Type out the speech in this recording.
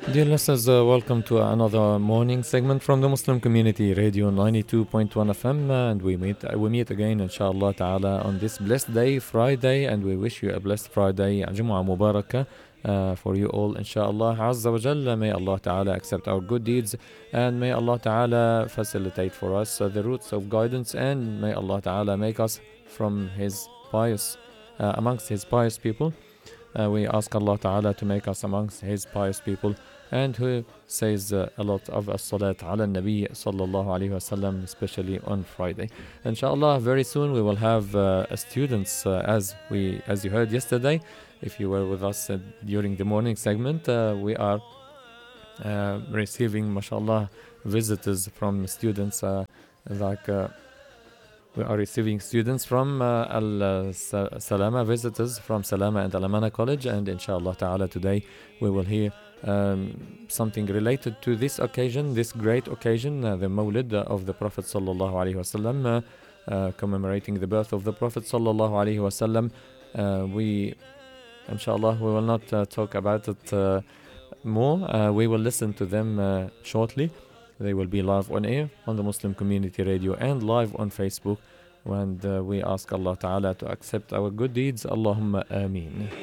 Dear listeners, welcome to another morning segment from the Muslim Community Radio 92.1 FM, and we meet again, inshallah ta'ala, on this blessed day, Friday, and we wish you a blessed Friday, Jumu'ah Mubarakah, for you all, inshallah. Azza wa Jalla, may Allah ta'ala accept our good deeds, and may Allah ta'ala facilitate for us the routes of guidance, and may Allah ta'ala make us from His pious, amongst His pious people. We ask Allah Ta'ala to make us amongst His pious people and who says a lot of as-salat ala nabi sallallahu alayhi wasallam, especially on Friday. Inshallah, very soon we will have students, as you heard yesterday. If you were with us during the morning segment, we are receiving, mashallah, visitors from students like. We are receiving students from Salama, visitors from Salama and Alamana College, and inshallah ta'ala today we will hear something related to this occasion, this great occasion, the Mawlid of the Prophet sallallahu alaihi wasallam, commemorating the birth of the Prophet sallallahu alaihi wasallam. Inshallah, we will not talk about it more. We will listen to them shortly. They will be live on air on the Muslim Community Radio and live on Facebook. And we ask Allah Ta'ala to accept our good deeds. Allahumma ameen.